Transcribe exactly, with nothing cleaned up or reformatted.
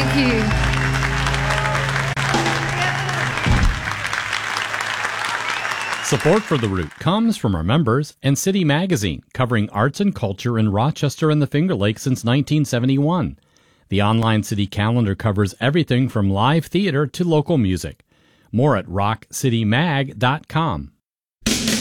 Thank you. Support for The Root comes from our members and City Magazine, covering arts and culture in Rochester and the Finger Lakes since nineteen seventy-one. The online city calendar covers everything from live theater to local music. More at rock city mag dot com.